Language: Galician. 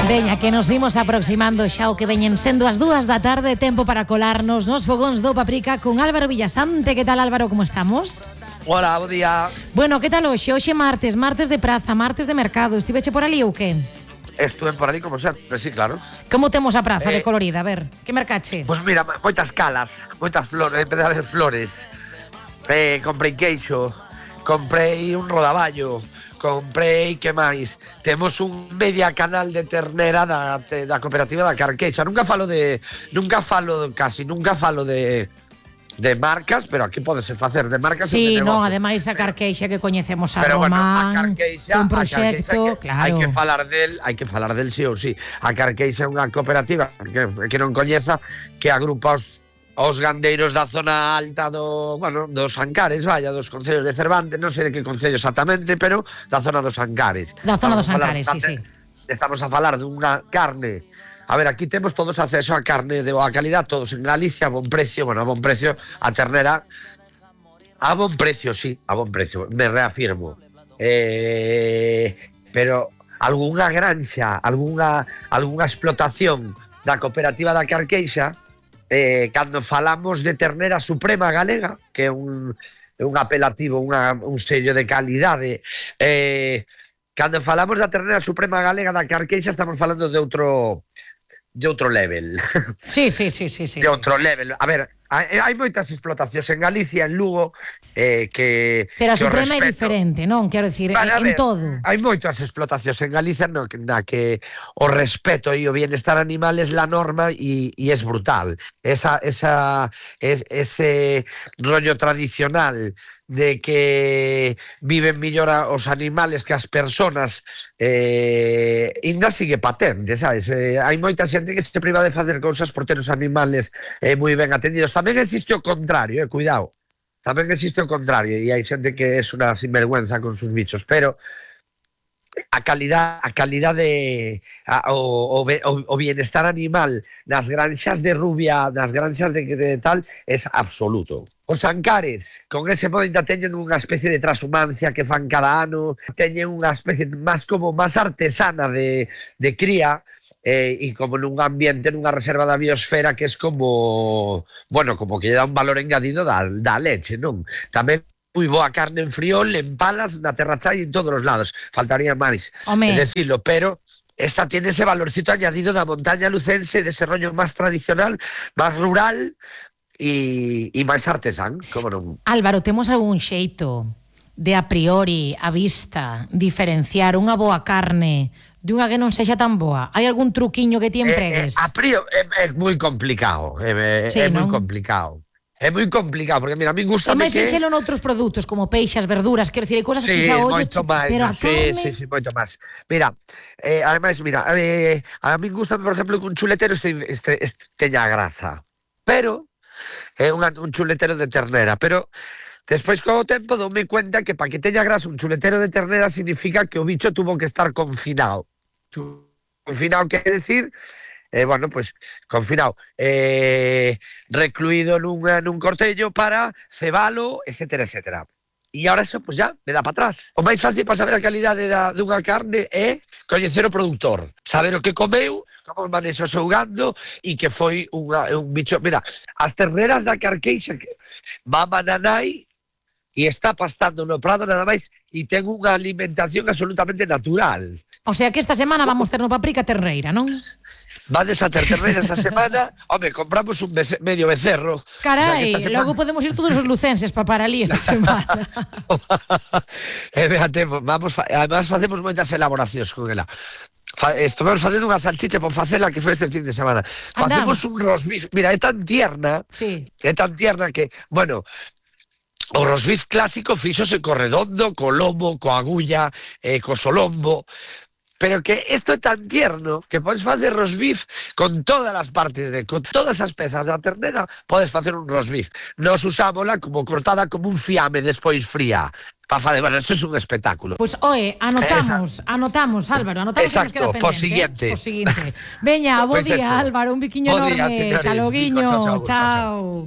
Veña, que nos imos aproximando xa o que veñen sendo as 2 da tarde, tempo para colarnos nos fogóns do Paprika con Álvaro Villasante. Que tal, Álvaro, como estamos? Hola, bo día. Bueno, que tal hoxe? Hoxe martes de praza, martes de mercado. Estiveche por ali ou que? Estuve por ali como sempre, sí, claro. Como temos a praza de colorida? A ver, que mercache? Pois mira, moitas calas, moitas flores, empecé a ver flores. Comprei queixo, comprei un rodaballo, comprei, que máis? Temos un media canal de ternera da cooperativa da Carqueixa. Nunca falo de marcas, pero aquí podese facer de marcas e de Sí, negocio. no, ademais a Carqueixa que coñecemos a Pero Román, bueno, a Carqueixa, un proxecto, claro. hai que falar del sí ou sí. A Carqueixa é unha cooperativa que non coñeza, que agrupa os gandeiros da zona alta dos Ancares, dos concellos de Cervantes, non sei de que concello exactamente, pero da zona dos Ancares. Da zona dos Ancares, sí. Estamos a falar dunha carne. A ver, aquí temos todos acceso a carne de boa calidad, todos en Galicia, a bon precio, a ternera a bon precio, sí, a bon precio, me reafirmo. Pero algunha granxa, algunha explotación da cooperativa da Carqueixa, cando falamos de ternera suprema galega, que é un apelativo, un sello de calidade, cando falamos da ternera suprema galega da Carqueixa estamos falando de outro level. Sí. De outro level. A ver, hai moitas explotacións en Galicia, en Lugo, que... Pero a Suprema é diferente, non? Quero dicir, en todo. Hai moitas explotacións en Galicia na que o respeto e o bienestar animal é la norma e é brutal. Ese rollo tradicional de que viven mellor os animales que as personas ainda sigue patente, sabes? Hai moita xente que se priva de facer cousas por ter os animales moi ben atendidos. Tamén existe o contrario, cuidado. Tamén existe o contrario e hai xente que é unha sinvergüenza con sus bichos, pero a calidade o bienestar animal nas granxas de Rubia, nas granxas de tal, é absoluto. Os Ancares, con ese pointa, teñen unha especie de transhumancia que fan cada ano, teñen unha especie máis artesana de cría, e como nun ambiente, nunha reserva da biosfera que é como que lle dá un valor engadido da leche, non? Tamén moi boa carne en friol, en palas, na terrachai, en todos os lados. Faltaría máis decirlo, pero esta tiene ese valorcito añadido da montaña lucense, dese rollo máis tradicional, máis rural e máis artesán, como non. Álvaro, temos algún xeito de a priori, a vista, diferenciar unha boa carne dunha que non sexa tan boa? Hai algún truquiño que ti empregues? A priori é moi complicado, é moi complicado. É moi complicado, porque mira, a mí gusta que... E máis enxelo noutros produtos, como peixas, verduras, quero dicir, hai cousas que xa ollo... Pero a carne... Sí, moito máis. Mira, ademais, a mí gusta, por exemplo, que un chuletero teña grasa, pero é un chuletero de ternera, pero despois co tempo doume cuenta que para que teña grasa un chuletero de ternera significa que o bicho tuvo que estar confinado. Confinado quere decir... confinado, recluído nun cortello para cebalo, etcétera, etcétera. E ahora eso, ya, me dá para atrás. O máis fácil para saber a calidade dunha carne é coñecer o produtor, saber o que comeu, como manexo o seu gando, e que foi un bicho... Mira, as terneras da Carqueixa maman a nai e está pastando no prado nada máis e ten unha alimentación absolutamente natural. O sea que esta semana vamos ter no Paprika terneira, non? Vades a ter terneira esta semana. Home, compramos un medio becerro. Carai, o sea logo podemos ir todos os lucenses para ali esta semana. Además facemos moitas elaboracións con ela. Estamos facendo unha salchicha por facela que foi este fin de semana. Facemos un rosbif. Mira, é tan tierna que, o rosbif clásico fíxose co redondo, co lomo, co agulla, co solombo. Pero que isto é tan tierno que podes facer rosbif con todas as partes, con todas as pezas da ternera, podes facer un rosbif. Nos usámola como cortada como un fiame despois fría. Para facer, isto é un espectáculo. Pois, anotamos, Álvaro, exacto, que nos queda pendiente. Por siguiente. Veña, bo día, Álvaro, un biquiño enorme. Hasta loguiño, chao.